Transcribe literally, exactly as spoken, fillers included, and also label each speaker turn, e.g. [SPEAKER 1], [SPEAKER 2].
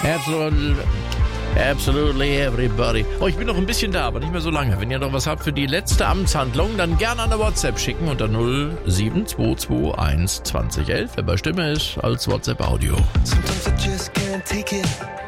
[SPEAKER 1] Absolutely, absolutely everybody. Oh, ich bin noch ein bisschen da, aber nicht mehr so lange. Wenn ihr noch was habt für die letzte Amtshandlung, dann gerne eine WhatsApp schicken unter null sieben zwei zwei eins zwanzig elf. Wer bei Stimme ist, als WhatsApp-Audio.
[SPEAKER 2] Sometimes I just can't take it.